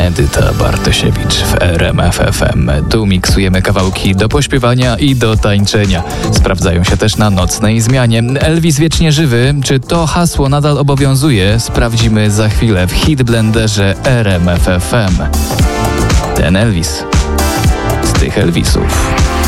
Edyta Bartosiewicz w RMF FM. Tu miksujemy kawałki do pośpiewania i do tańczenia. Sprawdzają się też na nocnej zmianie. Elvis wiecznie żywy. Czy to hasło nadal obowiązuje? Sprawdzimy za chwilę w Hitblenderze RMF FM. Ten Elvis z tych Elvisów.